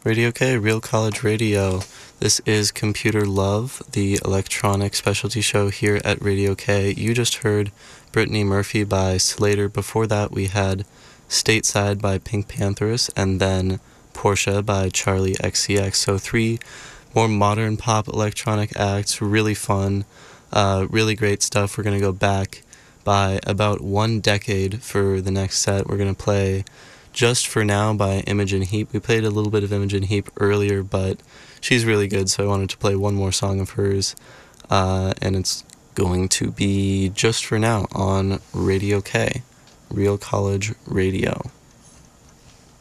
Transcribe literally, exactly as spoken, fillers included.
Radio K, Real College Radio. This is Computer Love, the electronic specialty show here at Radio K. You just heard Brittany Murphy by Slater. Before that, we had Stateside by Pink Panthers, and then Portia by Charlie X C X. So three more modern pop electronic acts, really fun, uh, really great stuff. We're going to go back by about one decade for the next set. We're going to play Just for Now by Imogen Heap. We played a little bit of Imogen Heap earlier, but she's really good, so I wanted to play one more song of hers, uh, and it's going to be Just for Now on Radio K, Real College Radio.